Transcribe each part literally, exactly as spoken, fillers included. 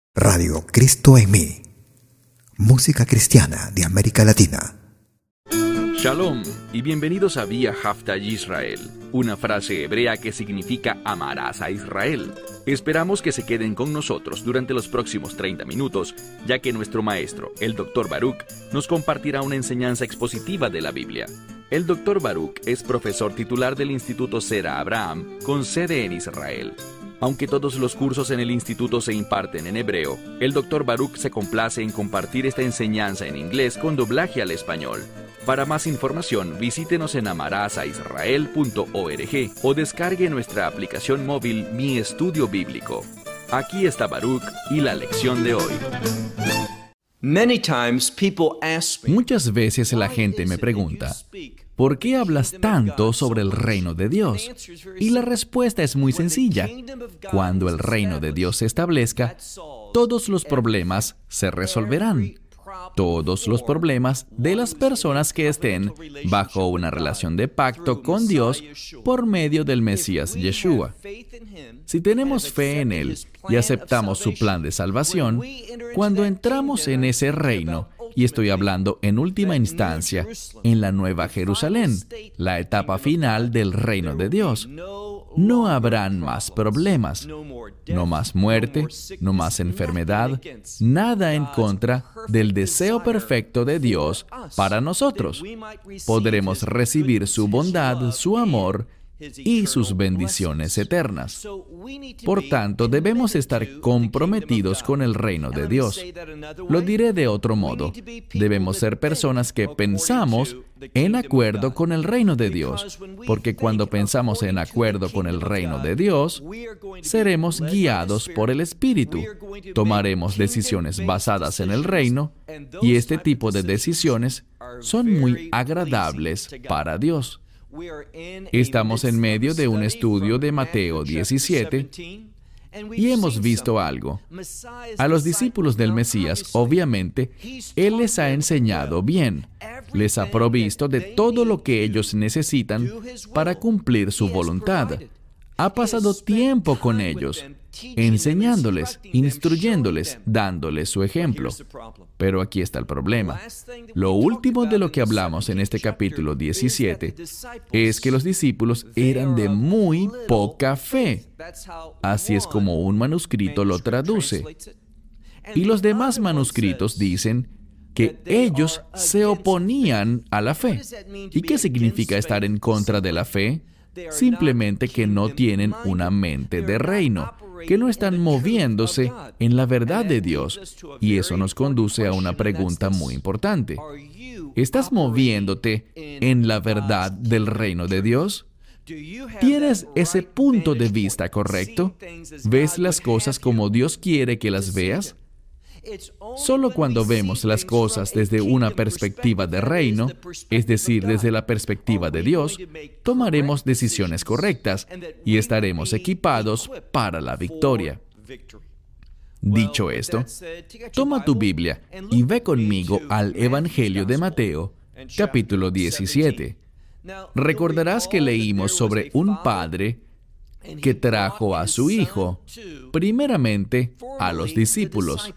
Radio Cristo en mí, música cristiana de América Latina. Shalom y bienvenidos a Vía Hafta Yisrael, una frase hebrea que significa amarás a Israel. Esperamos que se queden con nosotros durante los próximos treinta minutos, ya que nuestro maestro, el doctor Baruch, nos compartirá una enseñanza expositiva de la Biblia. El doctor Baruch es profesor titular del Instituto Zera Abraham, con sede en Israel. Aunque todos los cursos en el instituto se imparten en hebreo, el doctor Baruch se complace en compartir esta enseñanza en inglés con doblaje al español. Para más información, visítenos en amarasaisrael punto org o descargue nuestra aplicación móvil Mi Estudio Bíblico. Aquí está Baruch y la lección de hoy. Muchas veces la gente me pregunta, ¿por qué hablas tanto sobre el reino de Dios? Y la respuesta es muy sencilla. Cuando el reino de Dios se establezca, todos los problemas se resolverán. Todos los problemas de las personas que estén bajo una relación de pacto con Dios por medio del Mesías Yeshua. Si tenemos fe en Él y aceptamos su plan de salvación, cuando entramos en ese reino, y estoy hablando en última instancia en la Nueva Jerusalén, la etapa final del reino de Dios, no habrán más problemas, no más muerte, no más enfermedad, nada en contra del deseo perfecto de Dios para nosotros. Podremos recibir su bondad, su amor y sus bendiciones eternas. Por tanto, debemos estar comprometidos con el reino de Dios. Lo diré de otro modo. Debemos ser personas que pensamos en acuerdo con el reino de Dios, porque cuando pensamos en acuerdo con el reino de Dios, seremos guiados por el Espíritu. Tomaremos decisiones basadas en el reino, y este tipo de decisiones son muy agradables para Dios. Estamos en medio de un estudio de Mateo diecisiete y hemos visto algo. A los discípulos del Mesías, obviamente, Él les ha enseñado bien. Les ha provisto de todo lo que ellos necesitan para cumplir su voluntad. Ha pasado tiempo con ellos, enseñándoles, instruyéndoles, dándoles su ejemplo. Pero aquí está el problema. Lo último de lo que hablamos en este capítulo diecisiete es que los discípulos eran de muy poca fe. Así es como un manuscrito lo traduce. Y los demás manuscritos dicen que ellos se oponían a la fe. ¿Y qué significa estar en contra de la fe? Simplemente que no tienen una mente de reino, que no están moviéndose en la verdad de Dios. Y eso nos conduce a una pregunta muy importante. ¿Estás moviéndote en la verdad del reino de Dios? ¿Tienes ese punto de vista correcto? ¿Ves las cosas como Dios quiere que las veas? Solo cuando vemos las cosas desde una perspectiva de reino, es decir, desde la perspectiva de Dios, tomaremos decisiones correctas y estaremos equipados para la victoria. Dicho esto, toma tu Biblia y ve conmigo al Evangelio de Mateo, capítulo diecisiete. Recordarás que leímos sobre un padre que trajo a su hijo, primeramente a los discípulos.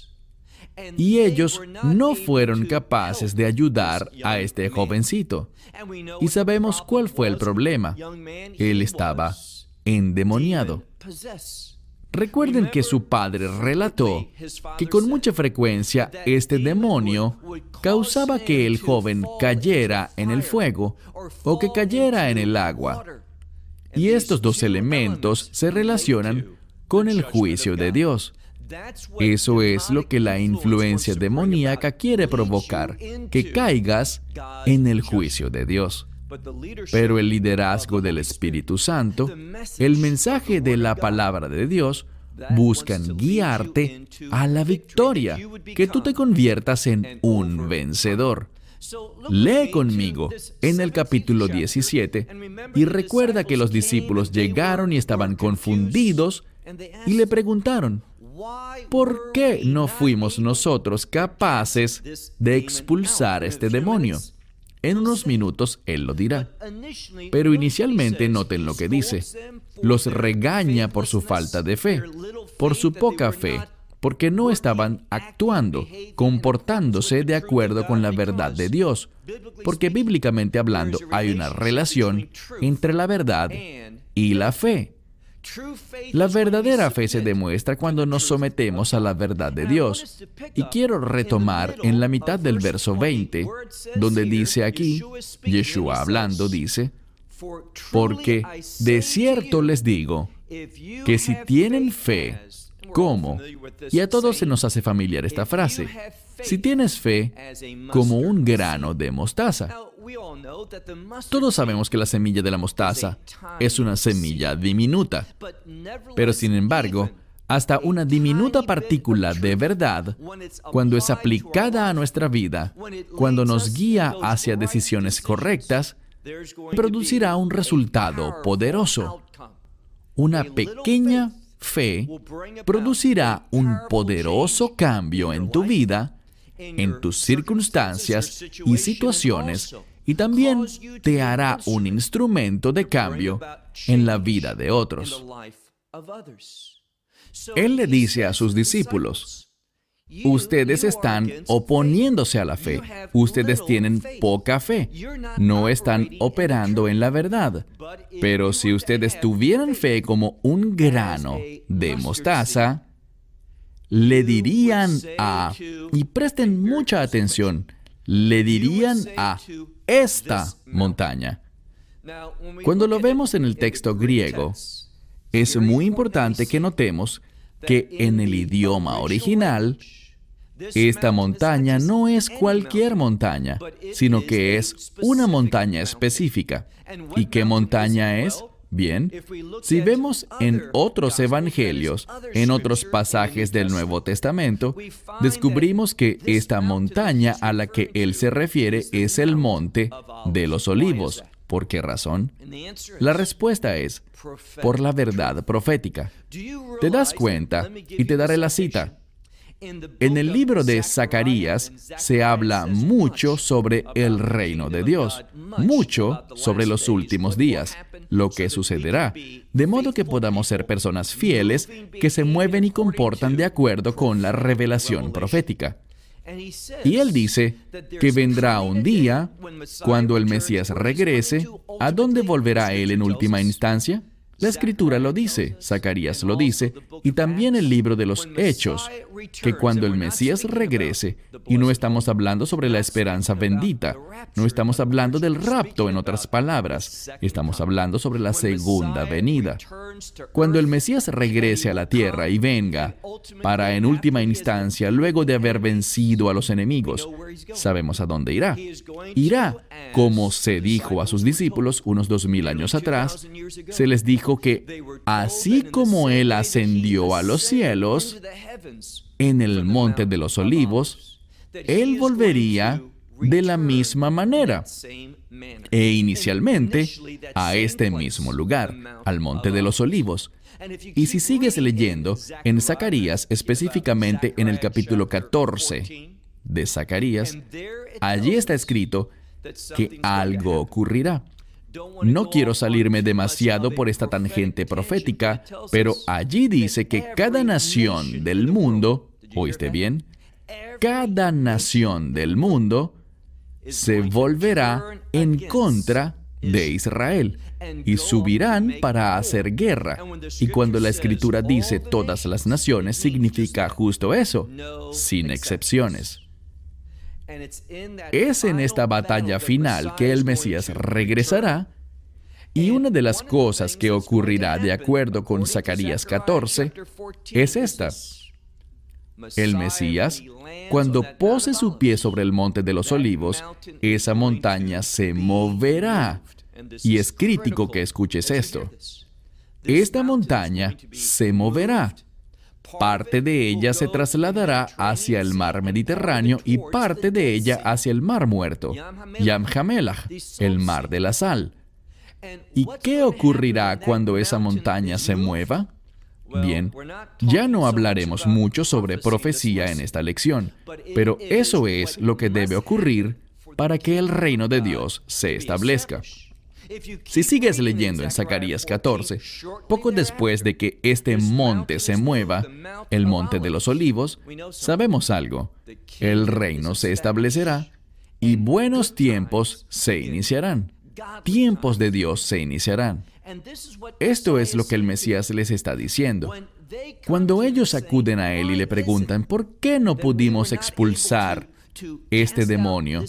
Y ellos no fueron capaces de ayudar a este jovencito. Y sabemos cuál fue el problema. Él estaba endemoniado. Recuerden que su padre relató que con mucha frecuencia este demonio causaba que el joven cayera en el fuego o que cayera en el agua. Y estos dos elementos se relacionan con el juicio de Dios. Eso es lo que la influencia demoníaca quiere provocar, que caigas en el juicio de Dios. Pero el liderazgo del Espíritu Santo, el mensaje de la palabra de Dios, buscan guiarte a la victoria, que tú te conviertas en un vencedor. Lee conmigo en el capítulo diecisiete y recuerda que los discípulos llegaron y estaban confundidos y le preguntaron, ¿por qué no fuimos nosotros capaces de expulsar este demonio? En unos minutos Él lo dirá. Pero inicialmente noten lo que dice. Los regaña por su falta de fe, por su poca fe, porque no estaban actuando, comportándose de acuerdo con la verdad de Dios. Porque bíblicamente hablando, hay una relación entre la verdad y la fe. La verdadera fe se demuestra cuando nos sometemos a la verdad de Dios. Y quiero retomar en la mitad del verso veinte, donde dice aquí, Yeshua hablando, dice, porque de cierto les digo, que si tienen fe, ¿cómo? Y a todos se nos hace familiar esta frase. Si tienes fe como un grano de mostaza. Todos sabemos que la semilla de la mostaza es una semilla diminuta. Pero sin embargo, hasta una diminuta partícula de verdad, cuando es aplicada a nuestra vida, cuando nos guía hacia decisiones correctas, producirá un resultado poderoso. Una pequeña fe producirá un poderoso cambio en tu vida, en tus circunstancias y situaciones, y también te hará un instrumento de cambio en la vida de otros. Él le dice a sus discípulos, ustedes están oponiéndose a la fe. Ustedes tienen poca fe. No están operando en la verdad. Pero si ustedes tuvieran fe como un grano de mostaza, le dirían a, y presten mucha atención, le dirían a esta montaña. Cuando lo vemos en el texto griego, es muy importante que notemos que en el idioma original, esta montaña no es cualquier montaña, sino que es una montaña específica. ¿Y qué montaña es? Bien, si vemos en otros evangelios, en otros pasajes del Nuevo Testamento, descubrimos que esta montaña a la que él se refiere es el Monte de los Olivos. ¿Por qué razón? La respuesta es, por la verdad profética. ¿Te das cuenta? Y te daré la cita. En el libro de Zacarías se habla mucho sobre el reino de Dios, mucho sobre los últimos días, lo que sucederá, de modo que podamos ser personas fieles que se mueven y comportan de acuerdo con la revelación profética. Y él dice que vendrá un día cuando el Mesías regrese. ¿A dónde volverá él en última instancia? La Escritura lo dice, Zacarías lo dice, y también el libro de los Hechos, que cuando el Mesías regrese, y no estamos hablando sobre la esperanza bendita, no estamos hablando del rapto, en otras palabras, estamos hablando sobre la segunda venida. Cuando el Mesías regrese a la tierra y venga, para en última instancia, luego de haber vencido a los enemigos, sabemos a dónde irá. Irá, como se dijo a sus discípulos unos dos mil años atrás, se les dijo que así como Él ascendió a los cielos, en el Monte de los Olivos, Él volvería de la misma manera, e inicialmente a este mismo lugar, al Monte de los Olivos. Y si sigues leyendo en Zacarías, específicamente en el capítulo catorce de Zacarías, allí está escrito que algo ocurrirá. No quiero salirme demasiado por esta tangente profética, pero allí dice que cada nación del mundo, ¿oíste bien? Cada nación del mundo se volverá en contra de Israel y subirán para hacer guerra. Y cuando la Escritura dice todas las naciones, significa justo eso, sin excepciones. Es en esta batalla final que el Mesías regresará, y una de las cosas que ocurrirá de acuerdo con Zacarías catorce es esta. El Mesías, cuando pose su pie sobre el Monte de los Olivos, esa montaña se moverá. Y es crítico que escuches esto. Esta montaña se moverá. Parte de ella se trasladará hacia el mar Mediterráneo y parte de ella hacia el mar Muerto, Yam Hamelach, el mar de la sal. ¿Y qué ocurrirá cuando esa montaña se mueva? Bien, ya no hablaremos mucho sobre profecía en esta lección, pero eso es lo que debe ocurrir para que el reino de Dios se establezca. Si sigues leyendo en Zacarías catorce, poco después de que este monte se mueva, el monte de los olivos, sabemos algo. El reino se establecerá y buenos tiempos se iniciarán. Tiempos de Dios se iniciarán. Esto es lo que el Mesías les está diciendo. Cuando ellos acuden a Él y le preguntan, ¿por qué no pudimos expulsar este demonio?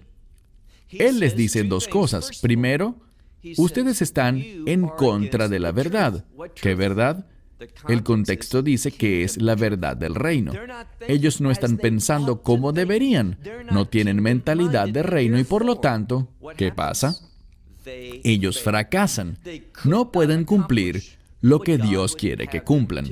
Él les dice dos cosas. Primero, ustedes están en contra de la verdad. ¿Qué verdad? El contexto dice que es la verdad del reino. Ellos no están pensando como deberían. No tienen mentalidad de reino y por lo tanto, ¿qué pasa? Ellos fracasan. No pueden cumplir lo que Dios quiere que cumplan.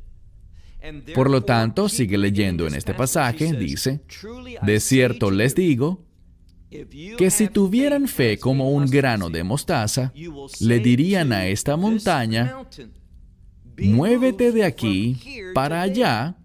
Por lo tanto, sigue leyendo en este pasaje, dice, de cierto les digo, que si tuvieran fe como un grano de mostaza, le dirían a esta montaña, muévete de aquí para allá,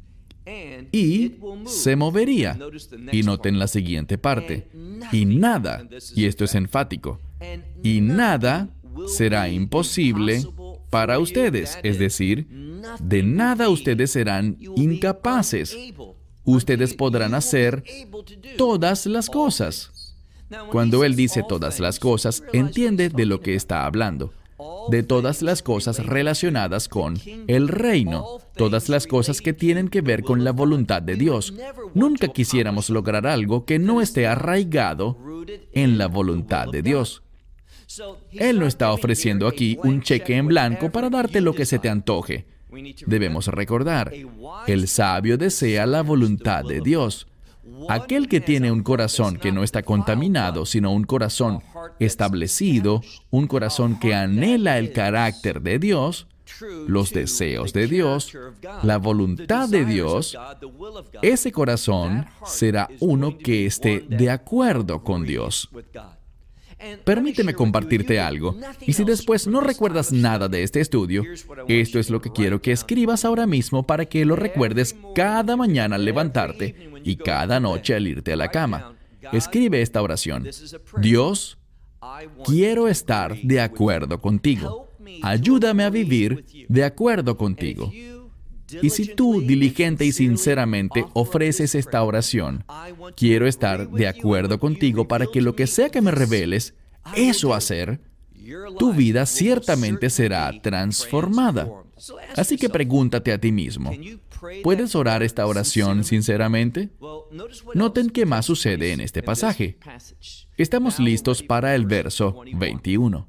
y se movería. Y noten la siguiente parte. Y nada, y esto es enfático, y nada será imposible para ustedes. Es decir, de nada ustedes serán incapaces. Ustedes podrán hacer todas las cosas. Cuando Él dice todas las cosas, entiende de lo que está hablando. De todas las cosas relacionadas con el reino. Todas las cosas que tienen que ver con la voluntad de Dios. Nunca quisiéramos lograr algo que no esté arraigado en la voluntad de Dios. Él no está ofreciendo aquí un cheque en blanco para darte lo que se te antoje. Debemos recordar, el sabio desea la voluntad de Dios. Aquel que tiene un corazón que no está contaminado, sino un corazón establecido, un corazón que anhela el carácter de Dios, los deseos de Dios, la voluntad de Dios, ese corazón será uno que esté de acuerdo con Dios. Permíteme compartirte algo, y si después no recuerdas nada de este estudio, esto es lo que quiero que escribas ahora mismo para que lo recuerdes cada mañana al levantarte y cada noche al irte a la cama. Escribe esta oración. Dios, quiero estar de acuerdo contigo. Ayúdame a vivir de acuerdo contigo. Y si tú diligente y sinceramente ofreces esta oración, quiero estar de acuerdo contigo para que lo que sea que me reveles, eso hacer, tu vida ciertamente será transformada. Así que pregúntate a ti mismo, ¿puedes orar esta oración sinceramente? Noten qué más sucede en este pasaje. Estamos listos para el verso veintiuno.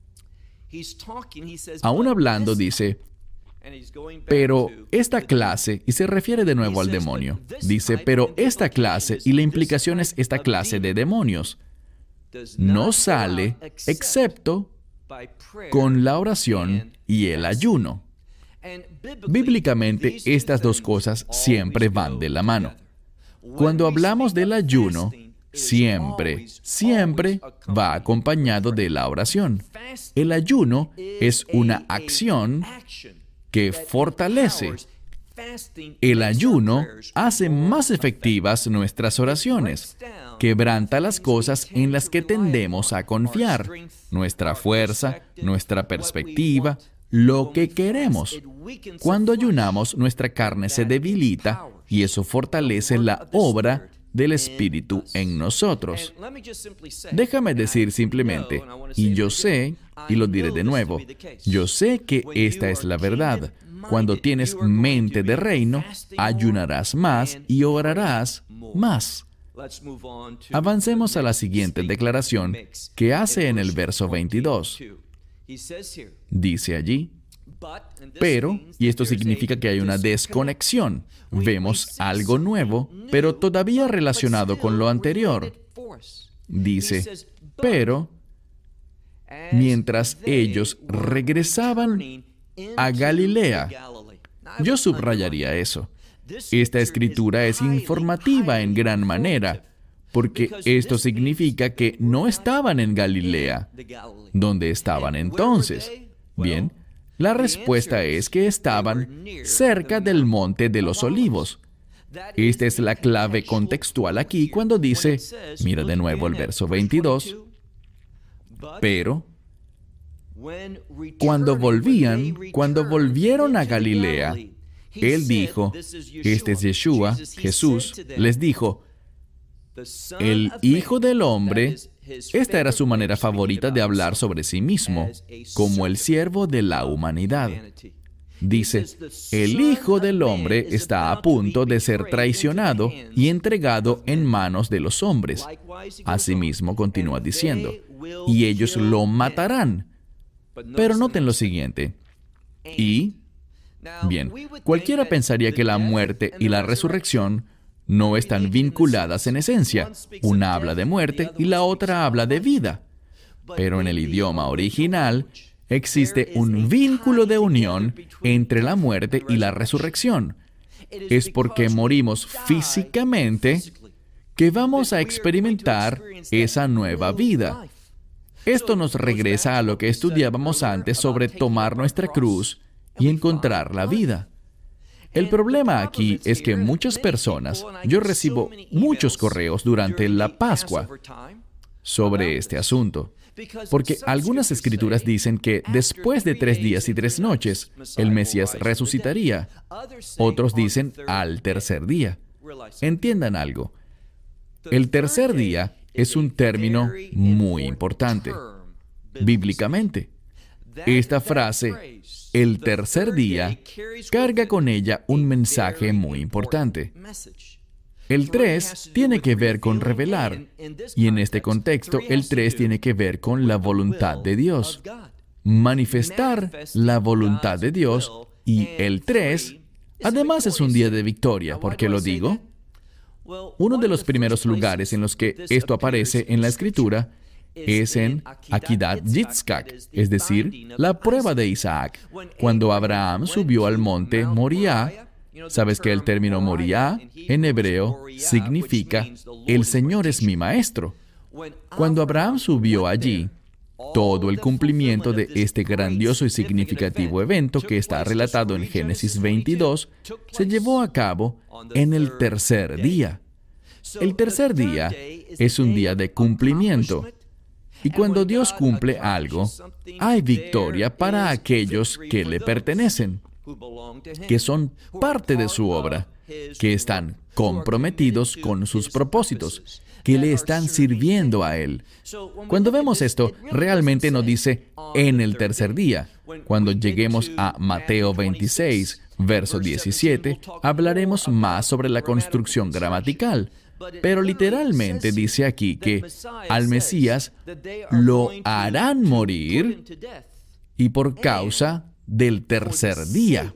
Aún hablando, dice, pero esta clase, y se refiere de nuevo al demonio, dice, pero esta clase, y la implicación es esta clase de demonios, no sale excepto con la oración y el ayuno. Bíblicamente, estas dos cosas siempre van de la mano. Cuando hablamos del ayuno, siempre, siempre va acompañado de la oración. El ayuno es una acción que fortalece. El ayuno hace más efectivas nuestras oraciones, quebranta las cosas en las que tendemos a confiar, nuestra fuerza, nuestra perspectiva, lo que queremos. Cuando ayunamos, nuestra carne se debilita y eso fortalece la obra del Espíritu en nosotros. Déjame decir simplemente, y yo sé, y lo diré de nuevo, yo sé que esta es la verdad. Cuando tienes mente de reino, ayunarás más y orarás más. Avancemos a la siguiente declaración que hace en el verso veintidós. Dice allí, pero, y esto significa que hay una desconexión. Vemos algo nuevo, pero todavía relacionado con lo anterior. Dice, pero, mientras ellos regresaban a Galilea. Yo subrayaría eso. Esta escritura es informativa en gran manera, porque esto significa que no estaban en Galilea. ¿Dónde estaban entonces? Bien, la respuesta es que estaban cerca del Monte de los Olivos. Esta es la clave contextual aquí cuando dice, mira de nuevo el verso veintidós, Pero cuando volvían, cuando volvieron a Galilea, Él dijo, este es Yeshua, Jesús, les dijo, el Hijo del Hombre, esta era su manera favorita de hablar sobre sí mismo, como el siervo de la humanidad. Dice, el Hijo del Hombre está a punto de ser traicionado y entregado en manos de los hombres. Asimismo, continúa diciendo, y ellos lo matarán. Pero noten lo siguiente. Y, bien, cualquiera pensaría que la muerte y la resurrección no están vinculadas en esencia. Una habla de muerte y la otra habla de vida. Pero en el idioma original existe un vínculo de unión entre la muerte y la resurrección. Es porque morimos físicamente que vamos a experimentar esa nueva vida. Esto nos regresa a lo que estudiábamos antes sobre tomar nuestra cruz y encontrar la vida. El problema aquí es que muchas personas, yo recibo muchos correos durante la Pascua sobre este asunto, porque algunas escrituras dicen que después de tres días y tres noches, el Mesías resucitaría. Otros dicen al tercer día. Entiendan algo. El tercer día es un término muy importante, bíblicamente. Esta frase, el tercer día, carga con ella un mensaje muy importante. El tres tiene que ver con revelar, y en este contexto, el tres tiene que ver con la voluntad de Dios. Manifestar la voluntad de Dios, y el tres, además es un día de victoria. ¿Por qué lo digo? Uno de los primeros lugares en los que esto aparece en la Escritura es en Akedat Yitzhak, es decir, la prueba de Isaac. Cuando Abraham subió al monte Moriah, ¿sabes que el término Moriah en hebreo significa el Señor es mi maestro? Cuando Abraham subió allí, todo el cumplimiento de este grandioso y significativo evento que está relatado en Génesis veintidós se llevó a cabo en el tercer día. El tercer día es un día de cumplimiento. Y cuando Dios cumple algo, hay victoria para aquellos que le pertenecen, que son parte de su obra, que están comprometidos con sus propósitos, que le están sirviendo a Él. Cuando vemos esto, realmente no dice en el tercer día. Cuando lleguemos a Mateo veintiséis, verso diecisiete, hablaremos más sobre la construcción gramatical. Pero literalmente dice aquí que al Mesías lo harán morir y por causa del tercer día.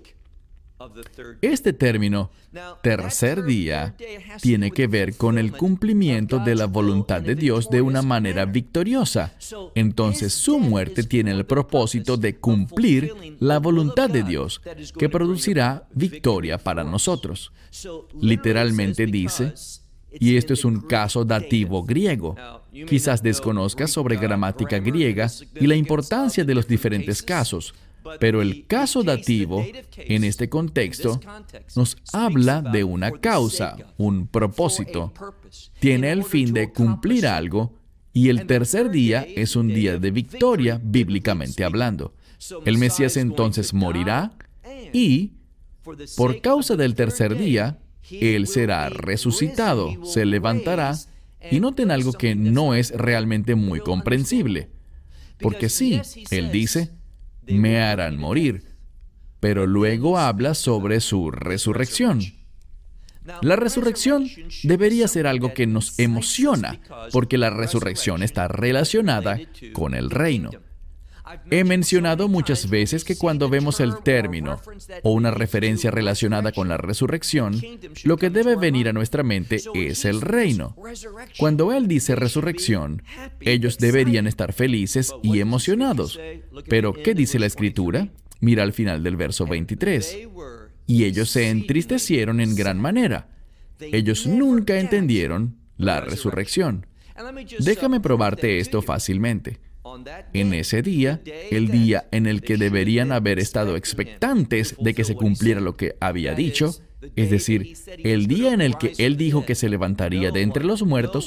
Este término, tercer día, tiene que ver con el cumplimiento de la voluntad de Dios de una manera victoriosa. Entonces, su muerte tiene el propósito de cumplir la voluntad de Dios, que producirá victoria para nosotros. Literalmente dice, y esto es un caso dativo griego. Quizás desconozcas sobre gramática griega y la importancia de los diferentes casos, pero el caso dativo, en este contexto, nos habla de una causa, un propósito. Tiene el fin de cumplir algo, y el tercer día es un día de victoria, bíblicamente hablando. El Mesías entonces morirá, y, por causa del tercer día, Él será resucitado, se levantará, y noten algo que no es realmente muy comprensible. Porque sí, Él dice, me harán morir, pero luego habla sobre su resurrección. La resurrección debería ser algo que nos emociona, porque la resurrección está relacionada con el reino. He mencionado muchas veces que cuando vemos el término o una referencia relacionada con la resurrección, lo que debe venir a nuestra mente es el reino. Cuando Él dice resurrección, ellos deberían estar felices y emocionados. Pero, ¿qué dice la Escritura? Mira al final del verso veintitrés. Y ellos se entristecieron en gran manera. Ellos nunca entendieron la resurrección. Déjame probarte esto fácilmente. En ese día, el día en el que deberían haber estado expectantes de que se cumpliera lo que había dicho, es decir, el día en el que Él dijo que se levantaría de entre los muertos,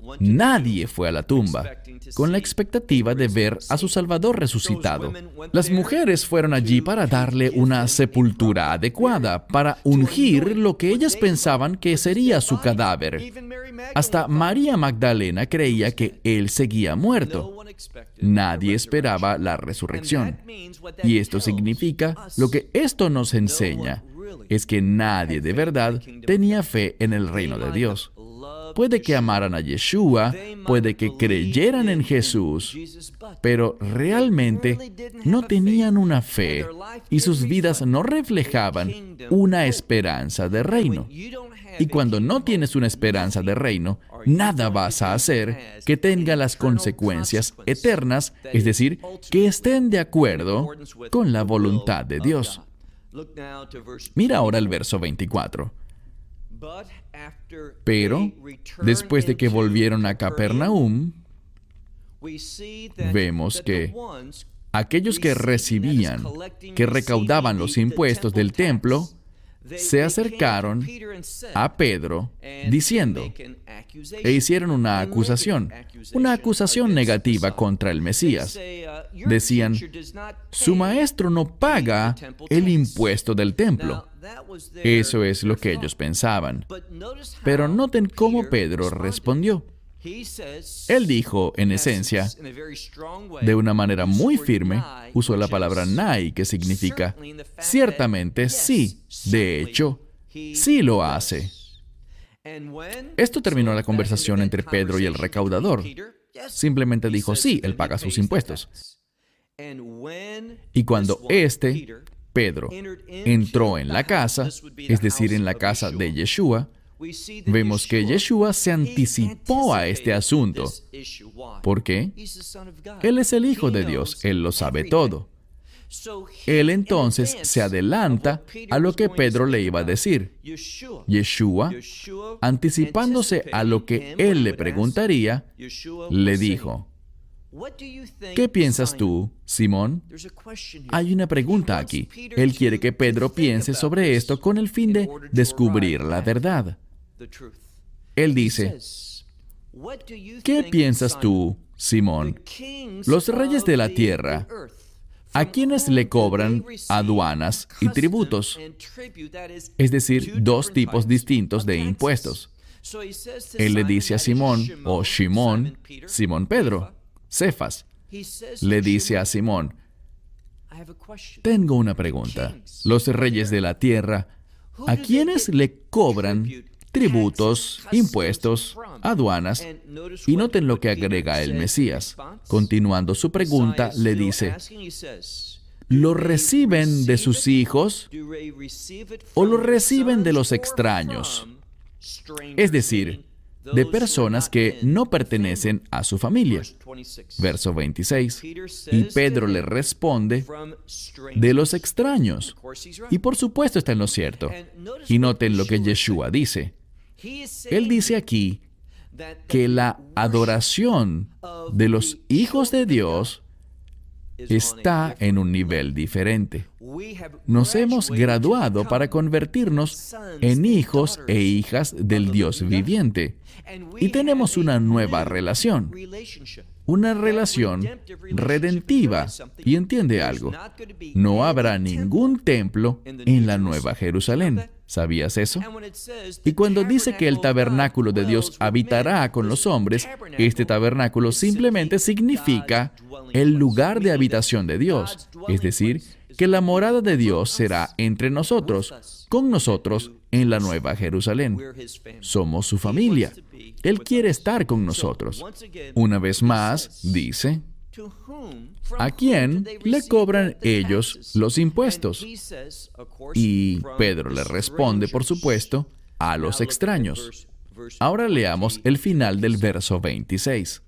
Nadie fue a la tumba con la expectativa de ver a su Salvador resucitado. Las mujeres fueron allí para darle una sepultura adecuada, para ungir lo que ellas pensaban que sería su cadáver. Hasta María Magdalena creía que él seguía muerto. Nadie esperaba la resurrección. Y esto significa, lo que esto nos enseña, es que nadie de verdad tenía fe en el reino de Dios. Puede que amaran a Yeshua, puede que creyeran en Jesús, pero realmente no tenían una fe y sus vidas no reflejaban una esperanza de reino. Y cuando no tienes una esperanza de reino, nada vas a hacer que tenga las consecuencias eternas, es decir, que estén de acuerdo con la voluntad de Dios. Mira ahora el verso veinticuatro. Pero, después de que volvieron a Capernaum, vemos que aquellos que recibían, que recaudaban los impuestos del templo, se acercaron a Pedro diciendo, e hicieron una acusación, una acusación negativa contra el Mesías. Decían, su maestro no paga el impuesto del templo. Eso es lo que ellos pensaban. Pero noten cómo Pedro respondió. Él dijo, en esencia, de una manera muy firme, usó la palabra nai, que significa, ciertamente sí, de hecho, sí lo hace. Esto terminó la conversación entre Pedro y el recaudador. Simplemente dijo, sí, él paga sus impuestos. Y cuando éste, Pedro, entró en la casa, es decir, en la casa de Yeshua, vemos que Yeshua se anticipó a este asunto. ¿Por qué? Él es el Hijo de Dios, Él lo sabe todo. Él entonces se adelanta a lo que Pedro le iba a decir. Yeshua, anticipándose a lo que él le preguntaría, le dijo, ¿qué piensas tú, Simón? Hay una pregunta aquí. Él quiere que Pedro piense sobre esto con el fin de descubrir la verdad. Él dice, ¿qué piensas tú, Simón? Los reyes de la tierra, ¿a quienes le cobran aduanas y tributos? Es decir, dos tipos distintos de impuestos. Él le dice a Simón, o Shimón, Simón Pedro, Cefas, le dice a Simón, tengo una pregunta. Los reyes de la tierra, ¿a quiénes le cobran tributos, impuestos, aduanas? Y noten lo que agrega el Mesías. Continuando su pregunta, le dice, ¿lo reciben de sus hijos o lo reciben de los extraños? Es decir, de personas que no pertenecen a su familia. Verso veintiséis. Y Pedro le responde, de los extraños. Y por supuesto está en lo cierto. Y noten lo que Yeshua dice. Él dice aquí que la adoración de los hijos de Dios está en un nivel diferente. Nos hemos graduado para convertirnos en hijos e hijas del Dios viviente. Y tenemos una nueva relación. Una relación redentiva. Y entiende algo. No habrá ningún templo en la Nueva Jerusalén. ¿Sabías eso? Y cuando dice que el tabernáculo de Dios habitará con los hombres, este tabernáculo simplemente significa el lugar de habitación de Dios. Es decir, que la morada de Dios será entre nosotros, con nosotros en la Nueva Jerusalén. Somos su familia. Él quiere estar con nosotros. Una vez más, dice, ¿a quién le cobran ellos los impuestos? Y Pedro le responde, por supuesto, a los extraños. Ahora leamos el final del verso veintiséis.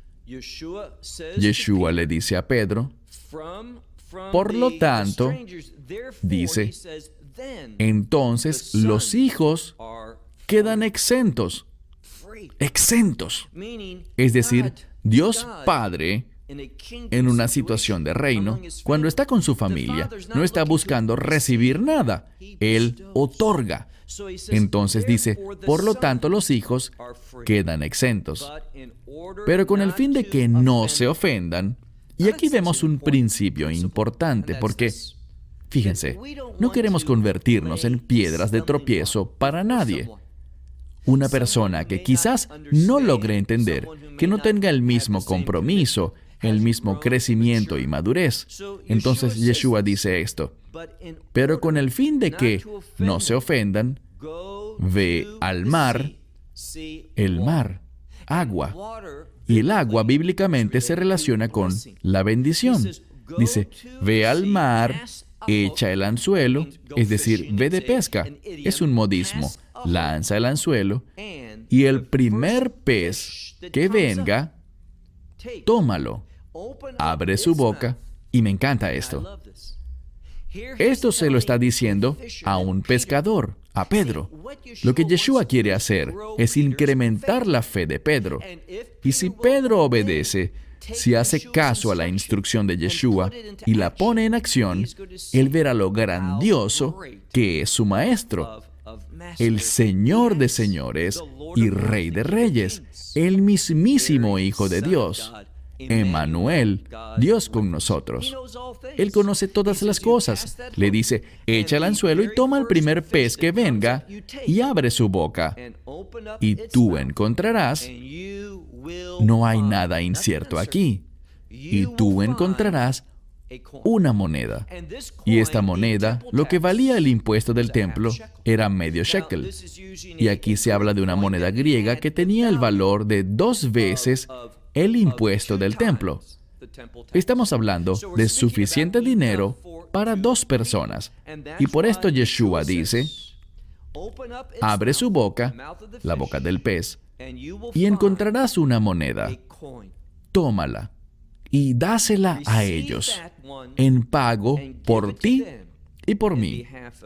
Yeshua le dice a Pedro, por lo tanto, dice, entonces los hijos quedan exentos. Exentos. Es decir, Dios Padre En una situación de reino, cuando está con su familia, no está buscando recibir nada. Él otorga. Entonces dice, por lo tanto los hijos quedan exentos. Pero con el fin de que no se ofendan, y aquí vemos un principio importante, porque, fíjense, no queremos convertirnos en piedras de tropiezo para nadie. Una persona que quizás no logre entender, que no tenga el mismo compromiso, el mismo crecimiento y madurez. Entonces Yeshua dice esto, pero con el fin de que no se ofendan, ve al mar, el mar, agua. Y el agua bíblicamente se relaciona con la bendición. Dice, ve al mar, echa el anzuelo, es decir, ve de pesca. Es un modismo. Lanza el anzuelo y el primer pez que venga, tómalo. Abre su boca, y me encanta esto. Esto se lo está diciendo a un pescador, a Pedro. Lo que Yeshua quiere hacer es incrementar la fe de Pedro. Y si Pedro obedece, si hace caso a la instrucción de Yeshua y la pone en acción, él verá lo grandioso que es su maestro, el Señor de señores y Rey de reyes, el mismísimo Hijo de Dios. Emmanuel, Dios con nosotros. Él conoce todas las cosas. Le dice, echa el anzuelo y toma el primer pez que venga y abre su boca. Y tú encontrarás, no hay nada incierto aquí, y tú encontrarás una moneda. Y esta moneda, lo que valía el impuesto del templo, era medio shekel. Y aquí se habla de una moneda griega que tenía el valor de dos veces el impuesto del templo. Estamos hablando de suficiente dinero para dos personas. Y por esto Yeshua dice, abre su boca, la boca del pez, y encontrarás una moneda. Tómala y dásela a ellos en pago por ti y por mí.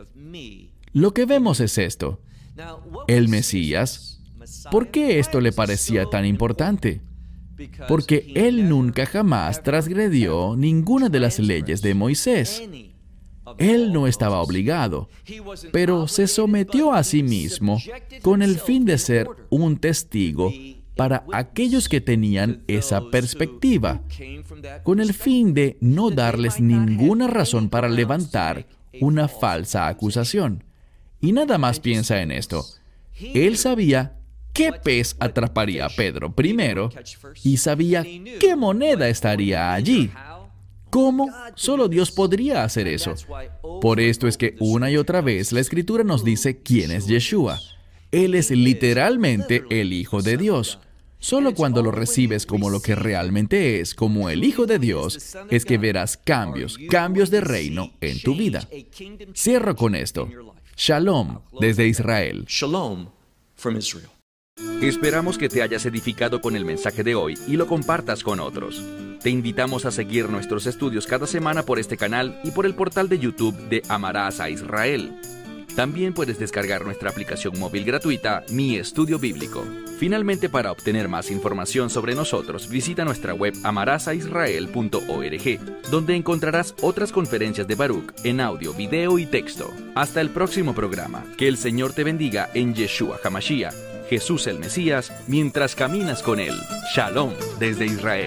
Lo que vemos es esto. El Mesías, ¿por qué esto le parecía tan importante? Porque él nunca jamás transgredió ninguna de las leyes de Moisés. Él no estaba obligado, pero se sometió a sí mismo con el fin de ser un testigo para aquellos que tenían esa perspectiva, con el fin de no darles ninguna razón para levantar una falsa acusación. Y nada más piensa en esto. Él sabía qué pez atraparía a Pedro primero y sabía qué moneda estaría allí. ¿Cómo? Solo Dios podría hacer eso. Por esto es que una y otra vez la Escritura nos dice quién es Yeshua. Él es literalmente el Hijo de Dios. Solo cuando lo recibes como lo que realmente es, como el Hijo de Dios, es que verás cambios, cambios de reino en tu vida. Cierro con esto. Shalom desde Israel. Shalom from Israel. Esperamos que te hayas edificado con el mensaje de hoy y lo compartas con otros. Te invitamos a seguir nuestros estudios cada semana por este canal y por el portal de YouTube de Amarás a Israel. También puedes descargar nuestra aplicación móvil gratuita, Mi Estudio Bíblico. Finalmente, para obtener más información sobre nosotros, visita nuestra web amarás a israel punto org, donde encontrarás otras conferencias de Baruch en audio, video y texto. Hasta el próximo programa. Que el Señor te bendiga en Yeshua HaMashiach, Jesús el Mesías, mientras caminas con Él. Shalom desde Israel.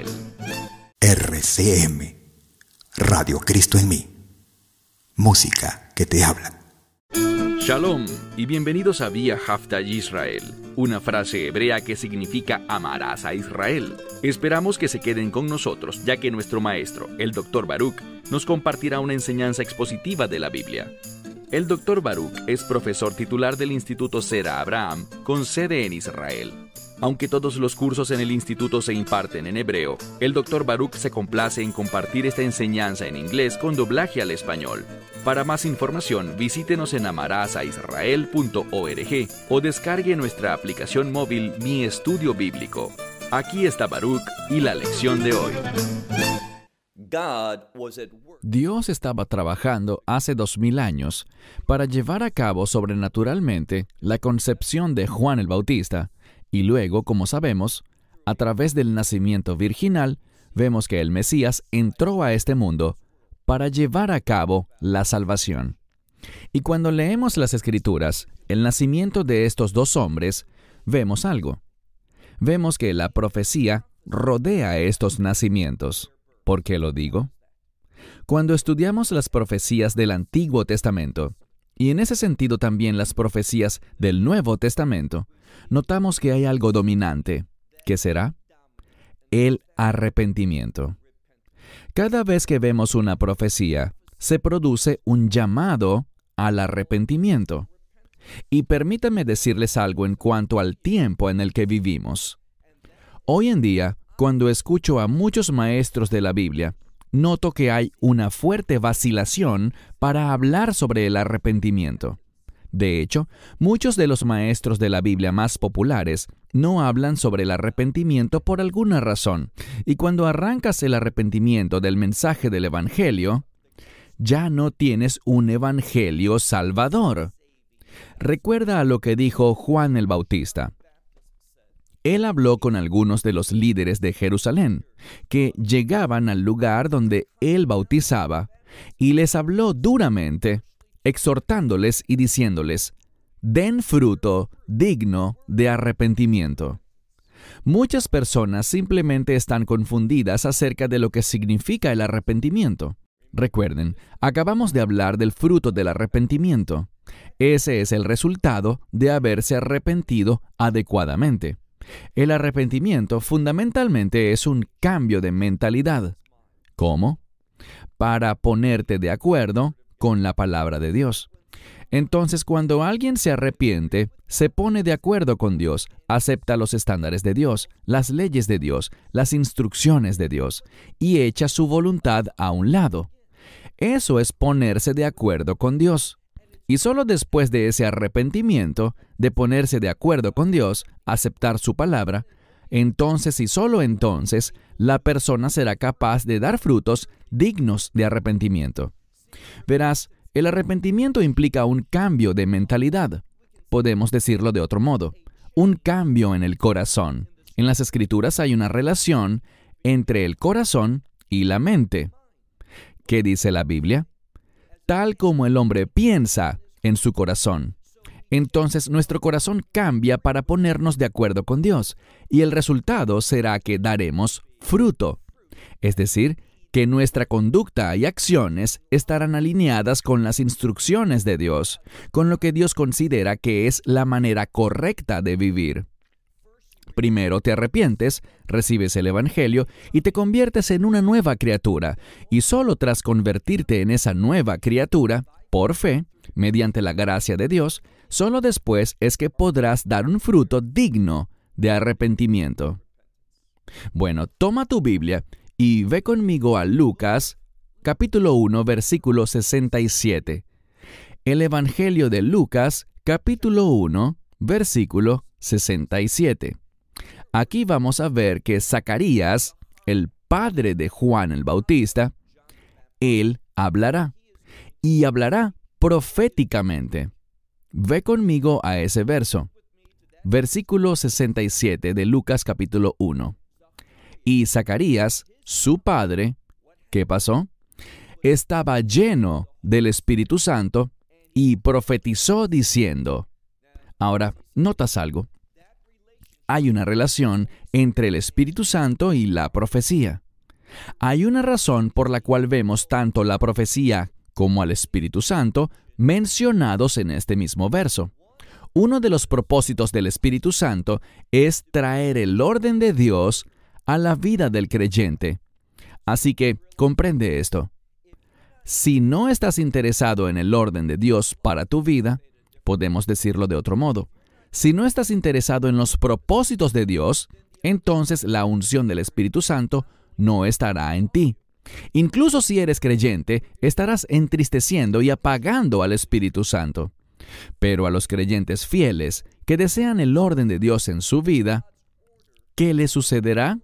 R C M, Radio Cristo en mí. Música que te habla. Shalom y bienvenidos a Vía Hafta Yisrael, una frase hebrea que significa amarás a Israel. Esperamos que se queden con nosotros, ya que nuestro maestro, el doctor Baruch, nos compartirá una enseñanza expositiva de la Biblia. El doctor Baruch es profesor titular del Instituto Zera Abraham, con sede en Israel. Aunque todos los cursos en el instituto se imparten en hebreo, el doctor Baruch se complace en compartir esta enseñanza en inglés con doblaje al español. Para más información, visítenos en amarás a israel punto org o descargue nuestra aplicación móvil Mi Estudio Bíblico. Aquí está Baruch y la lección de hoy. Dios estaba trabajando hace dos mil años para llevar a cabo sobrenaturalmente la concepción de Juan el Bautista, y luego, como sabemos, a través del nacimiento virginal, vemos que el Mesías entró a este mundo para llevar a cabo la salvación. Y cuando leemos las Escrituras, el nacimiento de estos dos hombres, vemos algo. Vemos que la profecía rodea estos nacimientos. ¿Por qué lo digo? Cuando estudiamos las profecías del Antiguo Testamento, y en ese sentido también las profecías del Nuevo Testamento, notamos que hay algo dominante. ¿Qué será? El arrepentimiento. Cada vez que vemos una profecía, se produce un llamado al arrepentimiento. Y permítanme decirles algo en cuanto al tiempo en el que vivimos. Hoy en día, cuando escucho a muchos maestros de la Biblia, noto que hay una fuerte vacilación para hablar sobre el arrepentimiento. De hecho, muchos de los maestros de la Biblia más populares no hablan sobre el arrepentimiento por alguna razón. Y cuando arrancas el arrepentimiento del mensaje del Evangelio, ya no tienes un Evangelio salvador. Recuerda a lo que dijo Juan el Bautista. Él habló con algunos de los líderes de Jerusalén, que llegaban al lugar donde él bautizaba, y les habló duramente, exhortándoles y diciéndoles, den fruto digno de arrepentimiento. Muchas personas simplemente están confundidas acerca de lo que significa el arrepentimiento. Recuerden, acabamos de hablar del fruto del arrepentimiento. Ese es el resultado de haberse arrepentido adecuadamente. El arrepentimiento fundamentalmente es un cambio de mentalidad. ¿Cómo? Para ponerte de acuerdo con la palabra de Dios. Entonces, cuando alguien se arrepiente, se pone de acuerdo con Dios, acepta los estándares de Dios, las leyes de Dios, las instrucciones de Dios, y echa su voluntad a un lado. Eso es ponerse de acuerdo con Dios. Y solo después de ese arrepentimiento, de ponerse de acuerdo con Dios, aceptar su palabra, entonces y solo entonces, la persona será capaz de dar frutos dignos de arrepentimiento. Verás, el arrepentimiento implica un cambio de mentalidad. Podemos decirlo de otro modo, un cambio en el corazón. En las Escrituras hay una relación entre el corazón y la mente. ¿Qué dice la Biblia? Tal como el hombre piensa en su corazón. Entonces nuestro corazón cambia para ponernos de acuerdo con Dios, y el resultado será que daremos fruto. Es decir, que nuestra conducta y acciones estarán alineadas con las instrucciones de Dios, con lo que Dios considera que es la manera correcta de vivir. Primero te arrepientes, recibes el Evangelio y te conviertes en una nueva criatura, y solo tras convertirte en esa nueva criatura, por fe, mediante la gracia de Dios, solo después es que podrás dar un fruto digno de arrepentimiento. Bueno, toma tu Biblia y ve conmigo a Lucas, capítulo uno, versículo sesenta y siete. El Evangelio de Lucas, capítulo uno, versículo sesenta y siete. Aquí vamos a ver que Zacarías, el padre de Juan el Bautista, él hablará, y hablará proféticamente. Ve conmigo a ese verso. Versículo sesenta y siete de Lucas capítulo uno. Y Zacarías, su padre, ¿qué pasó? Estaba lleno del Espíritu Santo y profetizó diciendo. Ahora, ¿notas algo? Hay una relación entre el Espíritu Santo y la profecía. Hay una razón por la cual vemos tanto la profecía como al Espíritu Santo mencionados en este mismo verso. Uno de los propósitos del Espíritu Santo es traer el orden de Dios a la vida del creyente. Así que, comprende esto. Si no estás interesado en el orden de Dios para tu vida, podemos decirlo de otro modo. Si no estás interesado en los propósitos de Dios, entonces la unción del Espíritu Santo no estará en ti. Incluso si eres creyente, estarás entristeciendo y apagando al Espíritu Santo. Pero a los creyentes fieles que desean el orden de Dios en su vida, ¿qué les sucederá?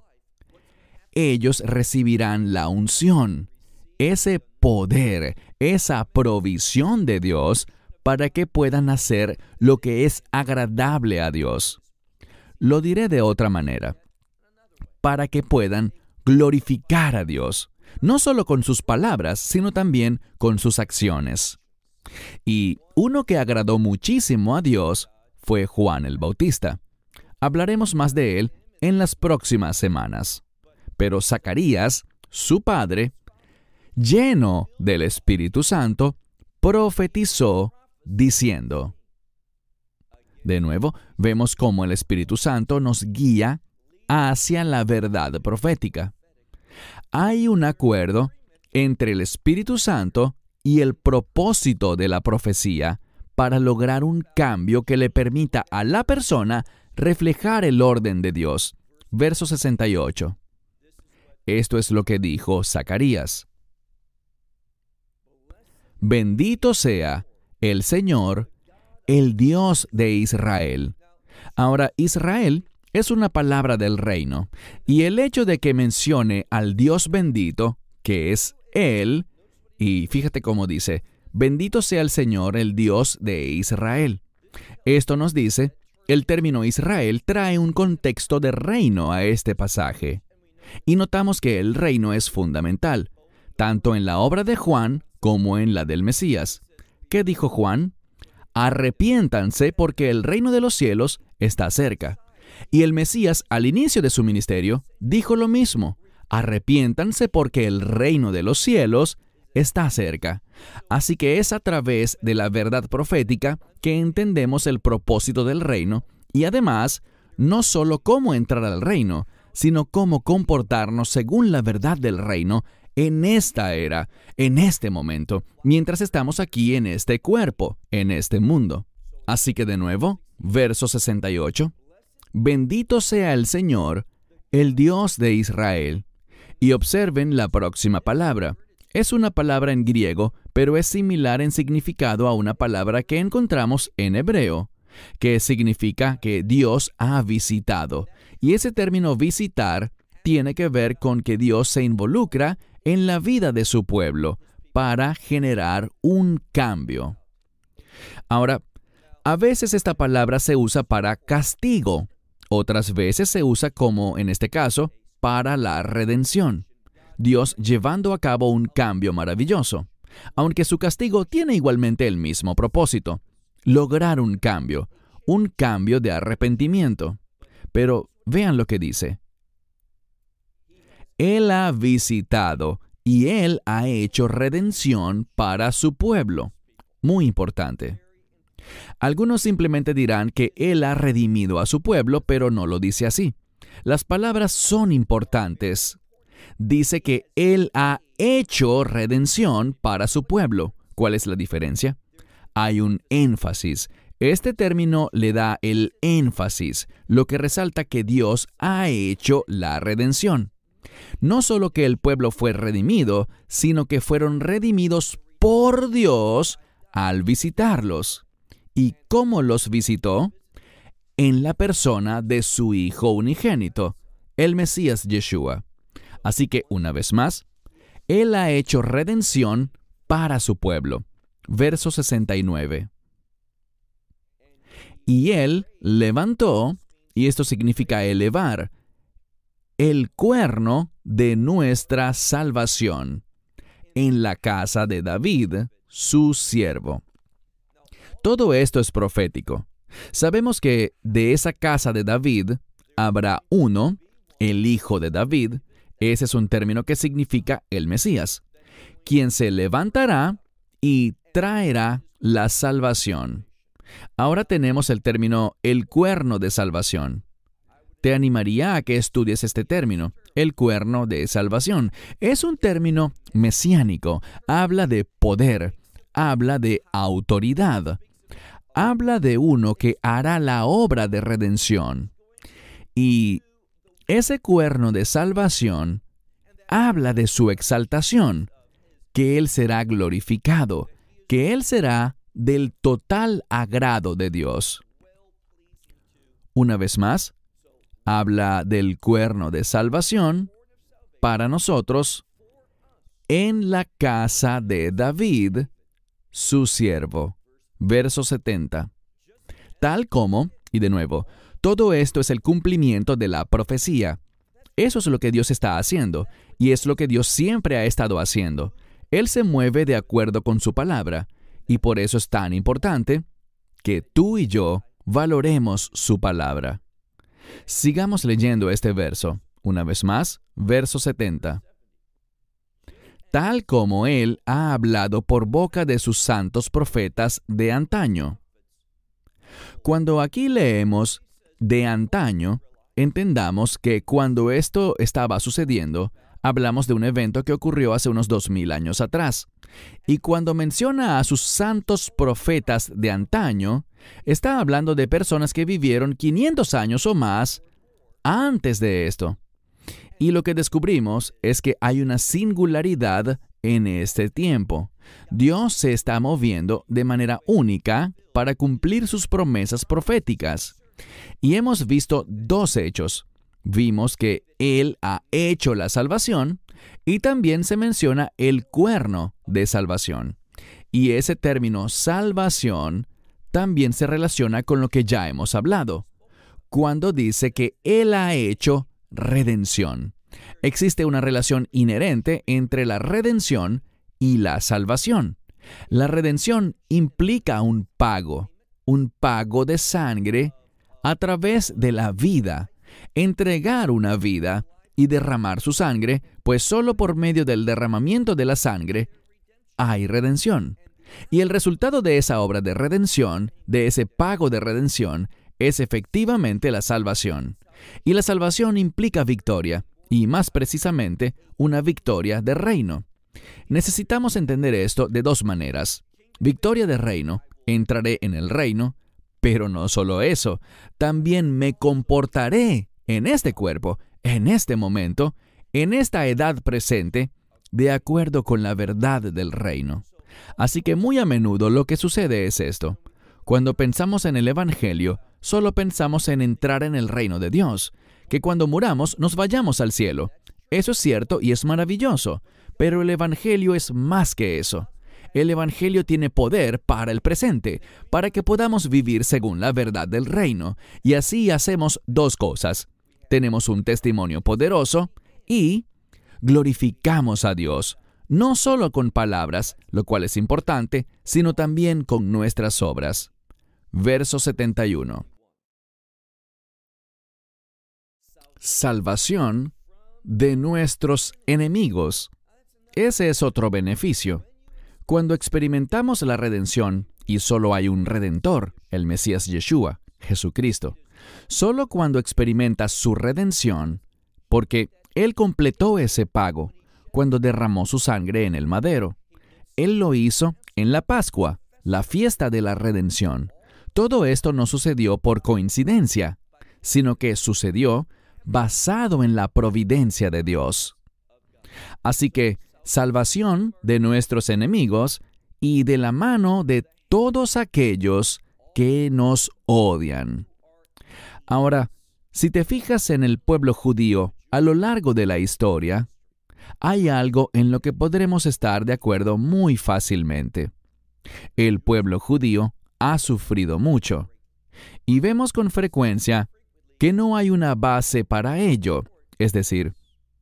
Ellos recibirán la unción, ese poder, esa provisión de Dios para que puedan hacer lo que es agradable a Dios. Lo diré de otra manera. Para que puedan glorificar a Dios, no solo con sus palabras, sino también con sus acciones. Y uno que agradó muchísimo a Dios fue Juan el Bautista. Hablaremos más de él en las próximas semanas. Pero Zacarías, su padre, lleno del Espíritu Santo, profetizó diciendo. De nuevo, vemos cómo el Espíritu Santo nos guía hacia la verdad profética. Hay un acuerdo entre el Espíritu Santo y el propósito de la profecía para lograr un cambio que le permita a la persona reflejar el orden de Dios. Verso sesenta y ocho. Esto es lo que dijo Zacarías. Bendito sea el Señor, el Dios de Israel. Ahora, Israel es una palabra del reino, y el hecho de que mencione al Dios bendito, que es Él, y fíjate cómo dice, bendito sea el Señor, el Dios de Israel. Esto nos dice, el término Israel trae un contexto de reino a este pasaje. Y notamos que el reino es fundamental, tanto en la obra de Juan como en la del Mesías. ¿Qué dijo Juan? Arrepiéntanse porque el reino de los cielos está cerca. Y el Mesías, al inicio de su ministerio, dijo lo mismo. Arrepiéntanse porque el reino de los cielos está cerca. Así que es a través de la verdad profética que entendemos el propósito del reino y además, no solo cómo entrar al reino, sino cómo comportarnos según la verdad del reino en esta era, en este momento, mientras estamos aquí en este cuerpo, en este mundo. Así que de nuevo, verso sesenta y ocho. Bendito sea el Señor, el Dios de Israel. Y observen la próxima palabra. Es una palabra en griego, pero es similar en significado a una palabra que encontramos en hebreo, que significa que Dios ha visitado. Y ese término visitar tiene que ver con que Dios se involucra en la vida de su pueblo para generar un cambio. Ahora, a veces esta palabra se usa para castigo. Otras veces se usa como, en este caso, para la redención. Dios llevando a cabo un cambio maravilloso. Aunque su castigo tiene igualmente el mismo propósito. Lograr un cambio. Un cambio de arrepentimiento. Pero vean lo que dice. Él ha visitado y Él ha hecho redención para su pueblo. Muy importante. Algunos simplemente dirán que Él ha redimido a su pueblo, pero no lo dice así. Las palabras son importantes. Dice que Él ha hecho redención para su pueblo. ¿Cuál es la diferencia? Hay un énfasis. Este término le da el énfasis, lo que resalta que Dios ha hecho la redención. No solo que el pueblo fue redimido, sino que fueron redimidos por Dios al visitarlos. ¿Y cómo los visitó? En la persona de su Hijo unigénito, el Mesías Yeshua. Así que, una vez más, Él ha hecho redención para su pueblo. Verso sesenta y nueve. Y Él levantó, y esto significa elevar, el cuerno de nuestra salvación en la casa de David, su siervo. Todo esto es profético. Sabemos que de esa casa de David habrá uno, el hijo de David. Ese es un término que significa el Mesías, quien se levantará y traerá la salvación. Ahora tenemos el término el cuerno de salvación. Te animaría a que estudies este término, el cuerno de salvación. Es un término mesiánico. Habla de poder, habla de autoridad. Habla de uno que hará la obra de redención. Y ese cuerno de salvación habla de su exaltación, que Él será glorificado, que Él será del total agrado de Dios. Una vez más, habla del cuerno de salvación para nosotros en la casa de David, su siervo. Verso setenta. Tal como, y de nuevo, todo esto es el cumplimiento de la profecía. Eso es lo que Dios está haciendo, y es lo que Dios siempre ha estado haciendo. Él se mueve de acuerdo con su palabra, y por eso es tan importante que tú y yo valoremos su palabra. Sigamos leyendo este verso. Una vez más, verso setenta. Tal como Él ha hablado por boca de sus santos profetas de antaño. Cuando aquí leemos de antaño, entendamos que cuando esto estaba sucediendo, hablamos de un evento que ocurrió hace unos dos mil años atrás. Y cuando menciona a sus santos profetas de antaño, está hablando de personas que vivieron quinientos años o más antes de esto. Y lo que descubrimos es que hay una singularidad en este tiempo. Dios se está moviendo de manera única para cumplir sus promesas proféticas. Y hemos visto dos hechos. Vimos que Él ha hecho la salvación y también se menciona el cuerno de salvación. Y ese término salvación también se relaciona con lo que ya hemos hablado, cuando dice que Él ha hecho redención. Existe una relación inherente entre la redención y la salvación. La redención implica un pago, un pago de sangre a través de la vida, entregar una vida y derramar su sangre, pues solo por medio del derramamiento de la sangre hay redención. Y el resultado de esa obra de redención, de ese pago de redención, es efectivamente la salvación. Y la salvación implica victoria, y más precisamente, una victoria de reino. Necesitamos entender esto de dos maneras. Victoria de reino, entraré en el reino, pero no solo eso, también me comportaré en este cuerpo, en este momento, en esta edad presente, de acuerdo con la verdad del reino. Así que muy a menudo lo que sucede es esto. Cuando pensamos en el Evangelio, solo pensamos en entrar en el reino de Dios, que cuando muramos nos vayamos al cielo. Eso es cierto y es maravilloso, pero el Evangelio es más que eso. El Evangelio tiene poder para el presente, para que podamos vivir según la verdad del reino, y así hacemos dos cosas. Tenemos un testimonio poderoso y glorificamos a Dios, no solo con palabras, lo cual es importante, sino también con nuestras obras. Verso setenta y uno. Salvación de nuestros enemigos. Ese es otro beneficio. Cuando experimentamos la redención, y solo hay un Redentor, el Mesías Yeshua, Jesucristo, solo cuando experimentas su redención, porque Él completó ese pago cuando derramó su sangre en el madero. Él lo hizo en la Pascua, la fiesta de la redención. Todo esto no sucedió por coincidencia, sino que sucedió basado en la providencia de Dios. Así que, salvación de nuestros enemigos y de la mano de todos aquellos que nos odian. Ahora, si te fijas en el pueblo judío a lo largo de la historia, hay algo en lo que podremos estar de acuerdo muy fácilmente. El pueblo judío ha sufrido mucho, y vemos con frecuencia que no hay una base para ello, es decir,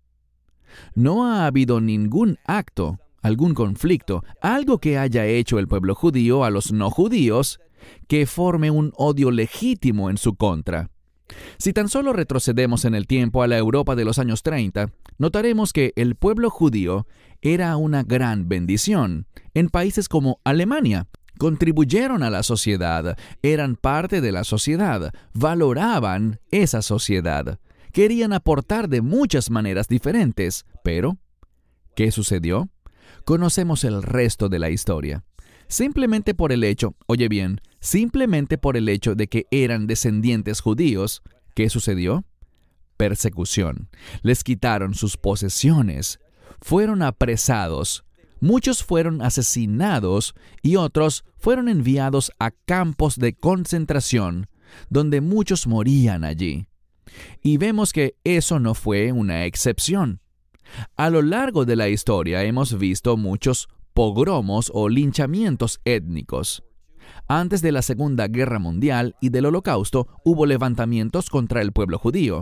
no ha habido ningún acto, algún conflicto, algo que haya hecho el pueblo judío a los no judíos, que forme un odio legítimo en su contra. Si tan solo retrocedemos en el tiempo a la Europa de los años treinta, notaremos que el pueblo judío era una gran bendición. En países como Alemania, contribuyeron a la sociedad, eran parte de la sociedad, valoraban esa sociedad. Querían aportar de muchas maneras diferentes, pero ¿qué sucedió? Conocemos el resto de la historia. Simplemente por el hecho, oye bien, simplemente por el hecho de que eran descendientes judíos, ¿qué sucedió? Persecución. Les quitaron sus posesiones. Fueron apresados. Muchos fueron asesinados y otros fueron enviados a campos de concentración, donde muchos morían allí. Y vemos que eso no fue una excepción. A lo largo de la historia hemos visto muchos pogromos o linchamientos étnicos. Antes de la Segunda Guerra Mundial y del Holocausto hubo levantamientos contra el pueblo judío.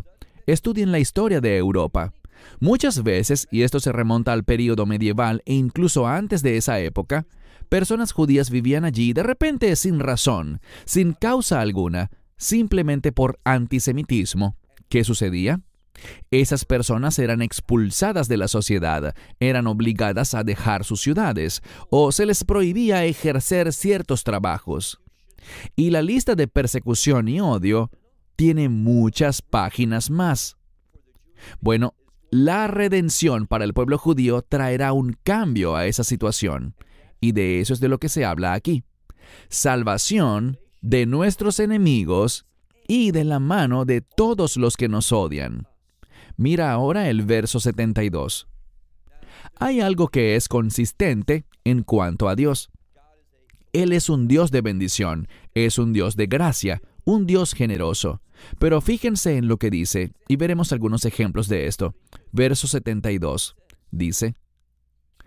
Estudien la historia de Europa. Muchas veces, y esto se remonta al período medieval e incluso antes de esa época, personas judías vivían allí de repente sin razón, sin causa alguna, simplemente por antisemitismo. ¿Qué sucedía? Esas personas eran expulsadas de la sociedad, eran obligadas a dejar sus ciudades, o se les prohibía ejercer ciertos trabajos. Y la lista de persecución y odio tiene muchas páginas más. Bueno, la redención para el pueblo judío traerá un cambio a esa situación, y de eso es de lo que se habla aquí. Salvación de nuestros enemigos y de la mano de todos los que nos odian. Mira ahora el verso setenta y dos. Hay algo que es consistente en cuanto a Dios. Él es un Dios de bendición, es un Dios de gracia, un Dios generoso. Pero fíjense en lo que dice, y veremos algunos ejemplos de esto. Verso setenta y dos dice,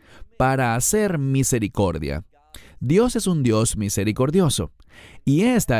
para hacer misericordia. Dios es un Dios misericordioso, y esta